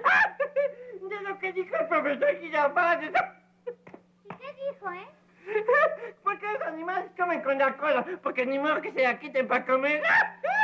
De lo que dijo el profesor Girafales. ¿Y qué dijo, Porque los animales comen con la cola, porque ni modo que se la quiten para comer.